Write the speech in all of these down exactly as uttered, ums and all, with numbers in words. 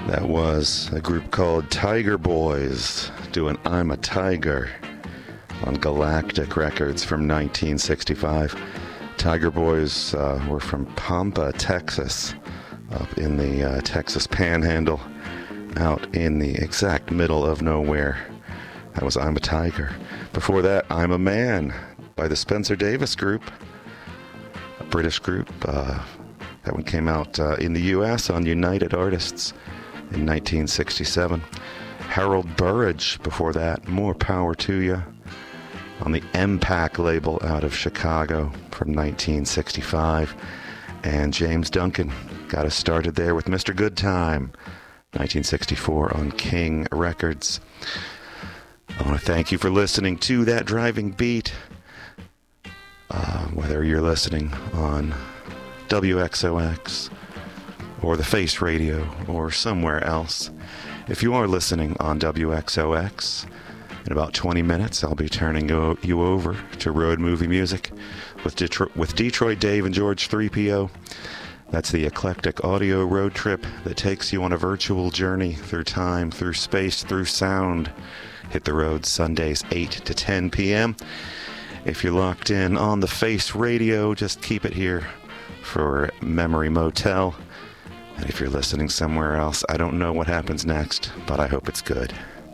That was a group called Tiger Boys doing I'm a Tiger on Galactic Records from nineteen sixty-five. Tiger Boys uh, were from Pampa, Texas, up in the uh, Texas Panhandle, out in the exact middle of nowhere. That was I'm a Tiger. Before that, I'm a Man by the Spencer Davis Group, a British group. Uh, that one came out uh, in the U S on United Artists in nineteen sixty-seven. Harold Burridge before that, More Power to You, on the M-Pac label out of Chicago from nineteen sixty-five. And James Duncan got us started there with Mister Goodtime, nineteen sixty-four on King Records. I want to thank you for listening to That Driving Beat, uh, whether you're listening on W X O X or the Face Radio or somewhere else. If you are listening on W X O X, in about twenty minutes, I'll be turning you over to Road Movie Music with Detroit, with Detroit Dave and George three P O. That's the eclectic audio road trip that takes you on a virtual journey through time, through space, through sound. Hit the road Sundays eight to ten p.m. If you're locked in on the Face Radio, just keep it here for Memory Motel. And if you're listening somewhere else, I don't know what happens next, but I hope it's good.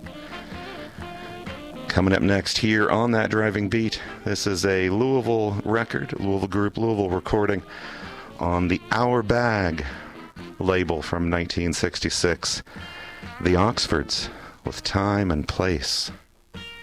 Coming up next here on That Driving Beat, this is a Louisville record, Louisville group, Louisville recording on the Our Bag label from nineteen sixty-six. The Oxfords with Time and Place.